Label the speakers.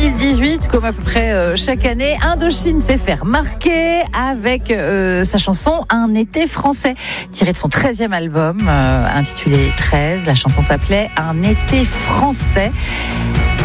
Speaker 1: 2018, comme à peu près chaque année, Indochine s'est fait remarquer avec sa chanson Un été français, tirée de son 13e album intitulé 13. La chanson s'appelait Un été français.